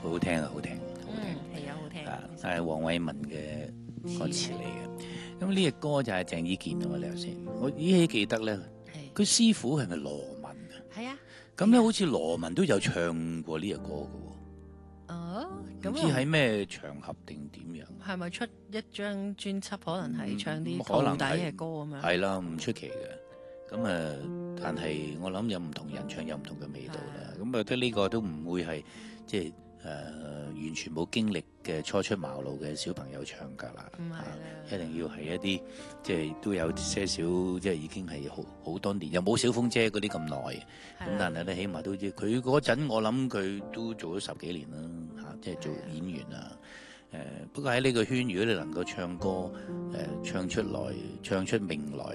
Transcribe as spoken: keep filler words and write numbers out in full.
好好聽啊，好聽，好聽。 嗯，係啊，好聽。 啊，係黃偉文嘅歌詞嚟嘅。咁呢隻歌就係鄭伊健啊嘛，你頭先，我依稀記得咧，佢師傅係咪羅文啊？ 係啊。 咁咧，好似羅文都有唱過呢隻歌嘅喎。 哦， 唔知喺咩場合定點樣？ 係咪出一張專輯？可能係唱啲可能徒弟嘅歌咁樣。 係啦，唔出奇嘅。咁啊，但係我諗有唔同人唱有唔同嘅味道啦。咁啊，覺得呢個都唔會係即係。誒、呃、完全冇經歷嘅初出茅廬嘅小朋友唱㗎啦，啊，一定要係一啲即係都有些少即係已經係好好多年，又冇小鳳姐嗰啲咁耐，咁但係咧起碼都知佢嗰陣我諗佢都做咗十幾年啦，嚇、啊，即係做演員啊。誒、呃、不過喺呢個圈，如果你能夠唱歌誒、呃、唱出來唱出名來